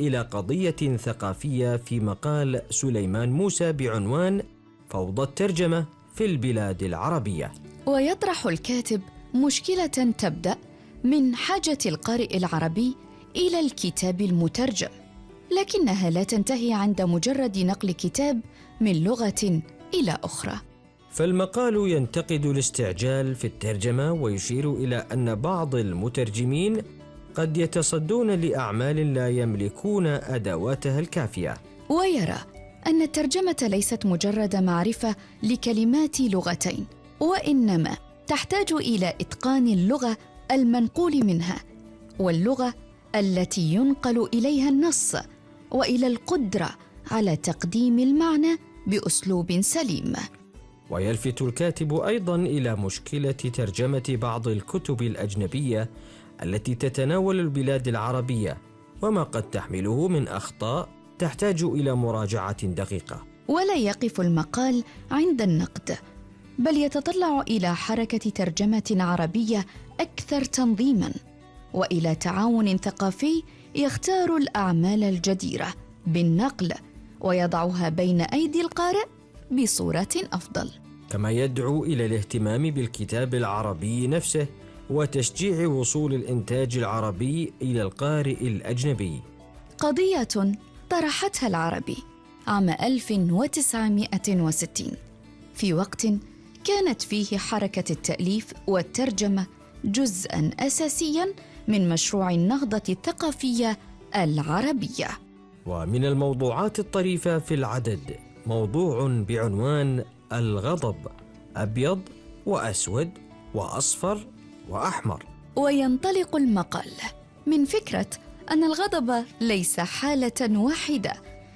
إلى قضية ثقافية في مقال سليمان موسى بعنوان فوضى الترجمة في البلاد العربية. ويطرح الكاتب مشكلة تبدأ من حاجة القارئ العربي إلى الكتاب المترجم، لكنها لا تنتهي عند مجرد نقل كتاب من لغة إلى أخرى. فالمقال ينتقد الاستعجال في الترجمة، ويشير إلى أن بعض المترجمين قد يتصدون لأعمال لا يملكون أدواتها الكافية، ويرى أن الترجمة ليست مجرد معرفة لكلمات لغتين، وإنما تحتاج إلى إتقان اللغة المنقول منها واللغة التي ينقل إليها النص، وإلى القدرة على تقديم المعنى بأسلوب سليم. ويلفت الكاتب أيضاً إلى مشكلة ترجمة بعض الكتب الأجنبية التي تتناول البلاد العربية، وما قد تحمله من أخطاء تحتاج إلى مراجعة دقيقة. ولا يقف المقال عند النقد، بل يتطلع إلى حركة ترجمة عربية أكثر تنظيماً، وإلى تعاون ثقافي يختار الأعمال الجديرة بالنقل ويضعها بين أيدي القارئ بصورة أفضل. كما يدعو إلى الاهتمام بالكتاب العربي نفسه وتشجيع وصول الإنتاج العربي إلى القارئ الأجنبي. قضية طرحتها العربي عام 1960 في وقت كانت فيه حركة التأليف والترجمة جزءاً أساسياً من مشروع النهضة الثقافية العربية. ومن الموضوعات الطريفة في العدد موضوع بعنوان الغضب، أبيض وأسود وأصفر وأحمر. وينطلق المقال من فكرة أن الغضب ليس حالة واحدة،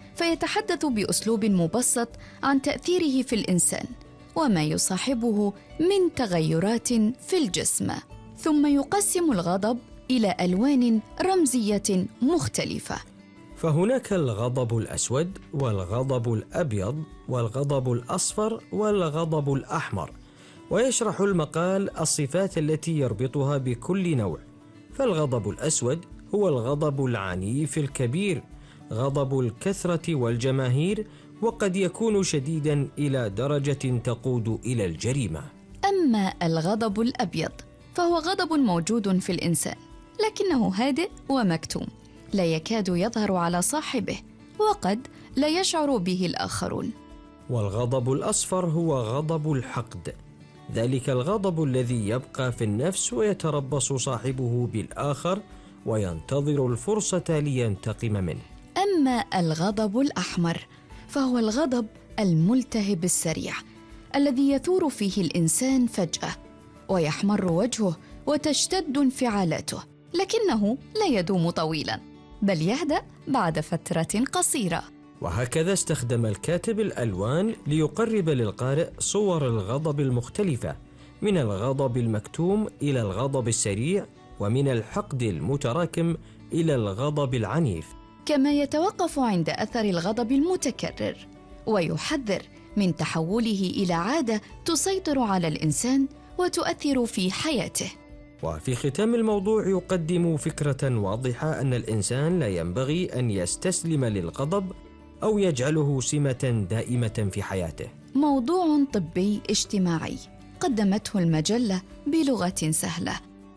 فيتحدث بأسلوب مبسط عن تأثيره في الإنسان وما يصاحبه من تغيرات في الجسم، ثم يقسم الغضب إلى ألوان رمزية مختلفة. فهناك الغضب الأسود والغضب الأبيض والغضب الأصفر والغضب الأحمر، ويشرح المقال الصفات التي يربطها بكل نوع. فالغضب الأسود هو الغضب العنيف الكبير، غضب الكثرة والجماهير، وقد يكون شديداً إلى درجة تقود إلى الجريمة. أما الغضب الأبيض فهو غضب موجود في الإنسان، لكنه هادئ ومكتوم، لا يكاد يظهر على صاحبه، وقد لا يشعر به الآخرون. والغضب الأصفر هو غضب الحقد، ذلك الغضب الذي يبقى في النفس ويتربص صاحبه بالآخر وينتظر الفرصة لينتقم منه. أما الغضب الأحمر فهو الغضب الملتهب السريع الذي يثور فيه الإنسان فجأة ويحمر وجهه وتشتد انفعالاته، لكنه لا يدوم طويلاً، بل يهدأ بعد فترة قصيرة. وهكذا استخدم الكاتب الألوان ليقرب للقارئ صور الغضب المختلفة، من الغضب المكتوم إلى الغضب السريع، ومن الحقد المتراكم إلى الغضب العنيف. كما يتوقف عند أثر الغضب المتكرر، ويحذر من تحوله إلى عادة تسيطر على الإنسان وتؤثر في حياته. وفي ختام الموضوع يقدم فكرة واضحة أن الإنسان لا ينبغي أن يستسلم للغضب أو يجعله سمة دائمة في حياته. موضوع طبي اجتماعي قدمته المجلة بلغة سهلة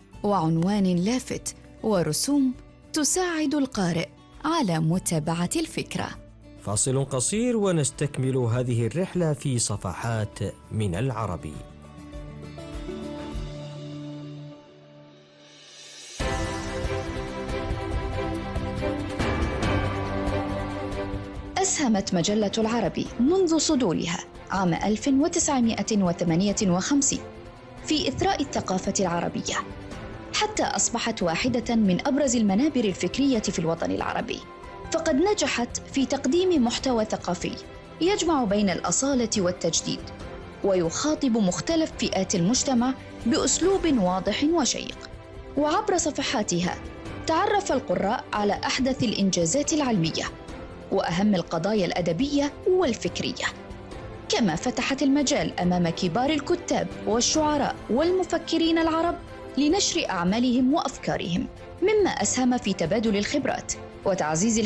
وعنوان لافت ورسوم تساعد القارئ على متابعة الفكرة. فاصل قصير ونستكمل هذه الرحلة في صفحات من العربي. أسهمت مجلة العربي منذ صدورها عام 1958 في إثراء الثقافة العربية، حتى أصبحت واحدة من أبرز المنابر الفكرية في الوطن العربي، فقد نجحت في تقديم محتوى ثقافي يجمع بين الأصالة والتجديد، ويخاطب مختلف فئات المجتمع بأسلوب واضح وشيق. وعبر صفحاتها تعرف القراء على أحدث الإنجازات العلمية وأهم القضايا الأدبية والفكرية، كما فتحت المجال أمام كبار الكتاب والشعراء والمفكرين العرب لنشر أعمالهم وأفكارهم، مما أسهم في تبادل الخبرات وتعزيز